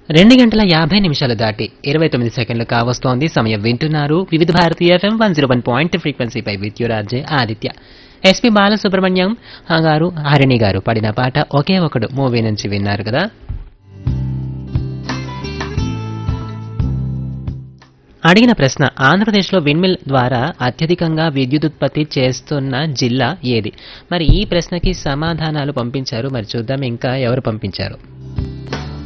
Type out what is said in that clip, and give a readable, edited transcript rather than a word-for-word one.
2 గంటల 50 నిమిషాలు దాటి 29 సెకండ్లు కావస్తోంది. సమయం వింటున్నారు వివిధ Bharati FM 101 ఫ్రీక్వెన్సీపై with your RJ Aditya. SP Balasubrahmanyam గారు, హరిణి గారు పాడిన పాట ఒకే ఒకడు మూవీ నుంచి విన్నారు కదా. అడిగిన ప్రశ్న, ఆంధ్రప్రదేశ్లో విండ్మిల్ ద్వారా అత్యధికంగా విద్యుదుత్పత్తి చేస్తున్న జిల్లా ఏది? మరి ఈ ప్రశ్నకి సమాధానాలు పంపించారు. మరి చూద్దాం ఇంకా ఎవరు పంపించారు.